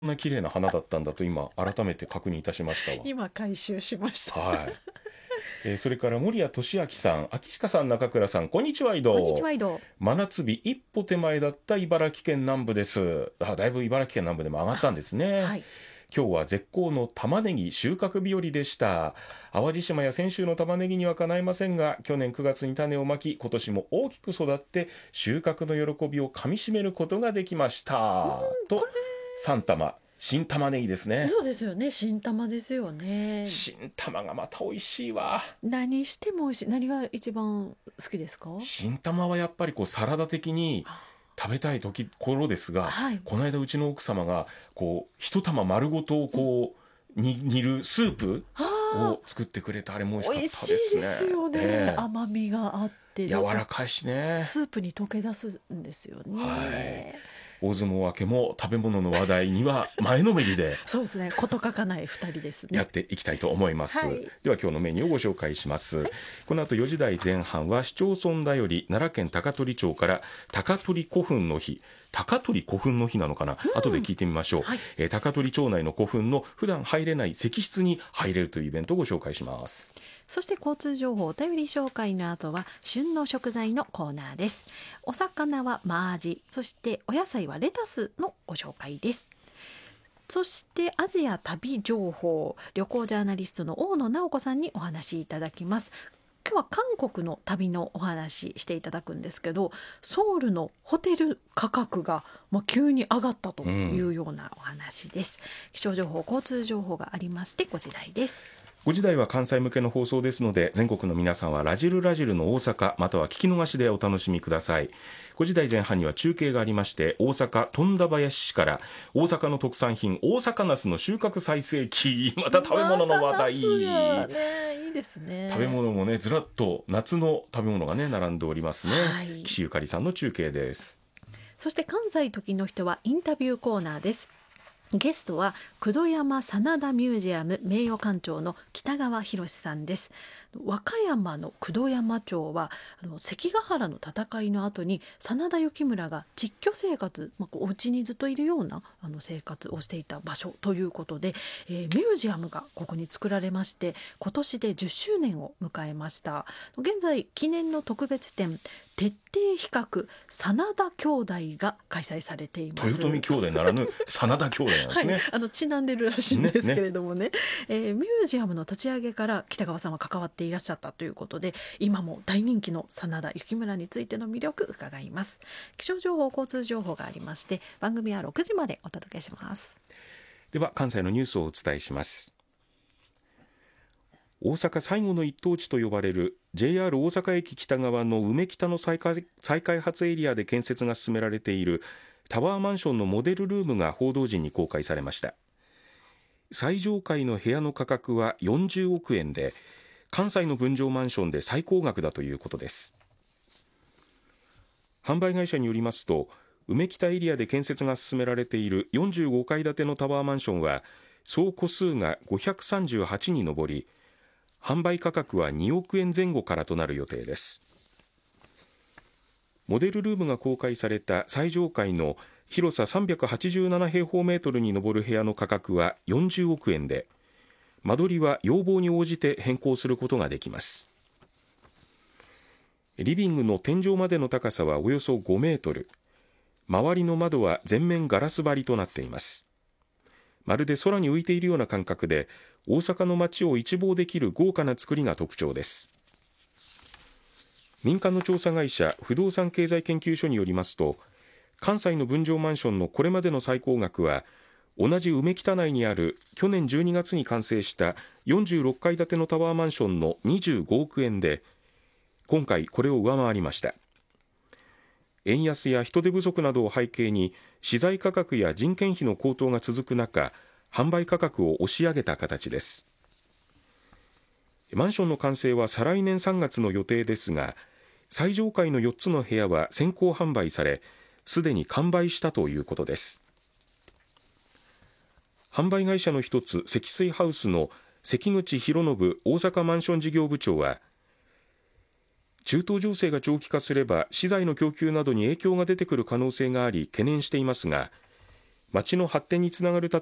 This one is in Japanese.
こんな綺麗な花だったんだと今改めて確認いたしましたわ。 今回収しました。 はい。それから森谷俊明さん、秋鹿さん、中倉さん、こんにちは。 こんにちは、井戸。 真夏日一歩手前だった茨城県南部です。だいぶ茨城県南部でも上がったんですね。 はい。 今日は絶好の玉ねぎ収穫日和でした。淡路島や泉州の玉ねぎにはかないませんが、去年9月に種をまき、今年も大きく育って収穫の喜びをかみしめることができました。と3玉新玉ねぎですね。 そうですよね。新玉ですよね。 新玉がまた美味しいわ。 何しても美味しい。何が一番好きですか？ 新玉はやっぱりこうサラダ的に食べたい頃ですが、 はい。 この間うちの奥様がこう一玉丸ごとこう煮るスープを作ってくれて、あれも美味しかった美味ですね。 しいですよね。甘みがあって柔らかいしね。 スープに溶け出すんですよね。 はい。大相撲明けも食べ物の話題には前のめりでそうですね。こと書かない2人ですね。 やっていきたいと思います、 はい。 では今日のメニューをご紹介します、この後4時台前半は市町村だより奈良県高取町から高取古墳の日、高取古墳の日なのかな、後で聞いてみましょう、 はい。 高取町内の古墳の普段入れない石室に入れるというイベントをご紹介します。 そして交通情報お便り紹介の後は旬の食材のコーナーです。お魚はマアジ、そしてお野菜はレタスのご紹介です。そしてアジア旅情報、旅行ジャーナリストの大野直子さんにお話しいただきます。今日は韓国の旅のお話していただくんですけど、ソウルのホテル価格が急に上がったというようなお話です、気象情報交通情報がありまして5時台です。 5時台は関西向けの放送ですので、全国の皆さんはラジルの大阪または聞き逃しでお楽しみください。5時台前半には中継がありまして、大阪富田林市から大阪の特産品大阪ナスの収穫最盛期、また食べ物の話題、 ナスがね、いいですね。 食べ物もねずらっと夏の食べ物がね並んでおりますね、 はい、 岸ゆかりさんの中継です。 そして関西時の人はインタビューコーナーです。ゲストは九度山真田ミュージアム名誉館長の北川博さんです。和歌山の九度山町は関ヶ原の戦いの後に真田幸村が実居生活、お家にずっといるような生活をしていた場所ということで、ミュージアムがここに作られまして、今年で10周年を迎えました。現在記念の特別展徹底比較真田兄弟が開催されています。 豊臣兄弟ならぬ真田兄弟なんですね、 はい、ちなんでるらしいんですけれどもね、ミュージアムの立ち上げから北川さんは関わっていらっしゃったということで、今も大人気の真田幸村についての魅力伺います。気象情報交通情報がありまして、番組は6時までお届けします。 では関西のニュースをお伝えします。大阪最後の一等地と呼ばれる JR 大阪駅北側の梅北の再開発エリアで建設が進められているタワーマンションのモデルルームが報道陣に公開されました。最上階の部屋の価格は40億円で、関西の分譲マンションで最高額だということです。販売会社によりますと、梅北エリアで建設が進められている45階建てのタワーマンションは総戸数が538に上り、販売価格は2億円前後からとなる予定です。モデルルームが公開された最上階の広さ387平方メートルに上る部屋の価格は40億円で、間取りは要望に応じて変更することができます。リビングの天井までの高さはおよそ5メートル、周りの窓は全面ガラス張りとなっています。まるで空に浮いているような感覚で大阪の街を一望できる豪華な作りが特徴です。民間の調査会社不動産経済研究所によりますと、関西の分譲マンションのこれまでの最高額は同じ梅北内にある去年12月に完成した46階建てのタワーマンションの25億円で、今回これを上回りました。円安や人手不足などを背景に資材価格や人件費の高騰が続く中、販売価格を押し上げた形です。マンションの完成は再来年3月の予定ですが、最上階の4つの部屋は先行販売され、すでに完売したということです。販売会社の一つ積水ハウスの関口博信大阪マンション事業部長は、中東情勢が長期化すれば資材の供給などに影響が出てくる可能性があり懸念していますが、 町の発展につながる建